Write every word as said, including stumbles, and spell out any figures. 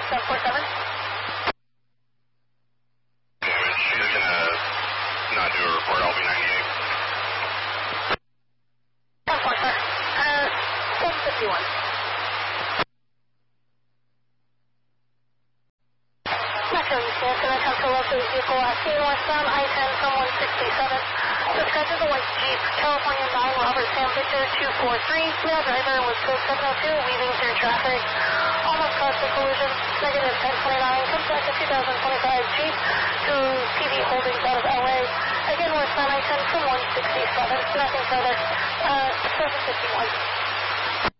seven four seven. She's gonna not do a report, I'll be ninety-eight. ten four, sir. Uh, seven fifty-one. Metro East, Houston, attempt to locate vehicle at C northbound I ten from one sixty-seven. Described as a white Jeep, California nine, Robert Sam Victor two four three. Male driver was code seven oh two, weaving through traffic. Almost caused a collision. Negative ten twenty-nine. Comes back to two thousand twenty-five Jeep to P V Holdings out of L A. Again, westbound I ten from one sixty-seven. Nothing further. Uh, seven fifty-one.